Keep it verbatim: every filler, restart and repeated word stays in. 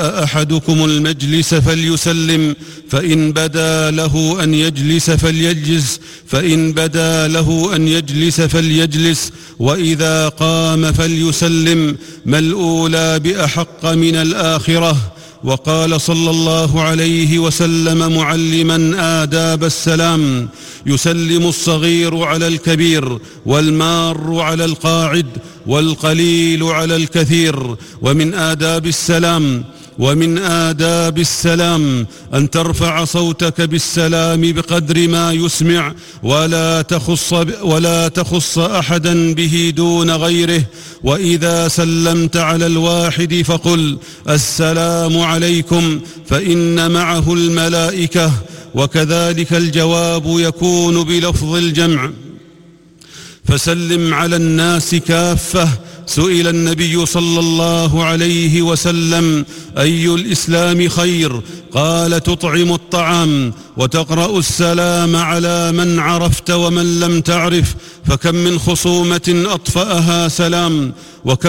أحدكم المجلس فليسلم، فإن بدا له أن يجلس فليجلس فإن بدا له أن يجلس فليجلس وإذا قام فليسلم، ما الأولى بأحق من الآخرة؟ وقال صلى الله عليه وسلم معلما آداب السلام: يسلم الصغير على الكبير، والمار على القاعد، والقليل على الكثير. ومن آداب السلام ومن آداب السلام أن ترفع صوتك بالسلام بقدر ما يسمع، ولا تخص, ولا تخص أحدا به دون غيره. وإذا سلمت على الواحد فقل: السلام عليكم، فإن معه الملائكة. وكذلك الجواب يكون بلفظ الجمع: فسلم على الناس كافة. سئل النبي صلى الله عليه وسلم: أي الإسلام خير؟ قال: تطعم الطعام وتقرأ السلام على من عرفت ومن لم تعرف. فكم من خصومة أطفأها سلام، وكم